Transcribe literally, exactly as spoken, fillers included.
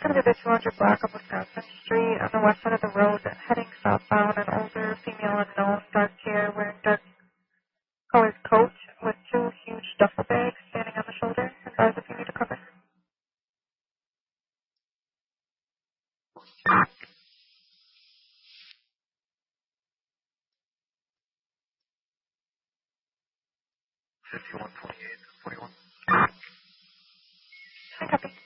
going to be the two hundred block of Wisconsin Street on the west side of the road, heading southbound. An older female unknown, dark hair, wearing dark colored coat with two huge duffel bags standing on the shoulder. Advise if you need to cover. fifty-one twenty-eight forty-one. I copy.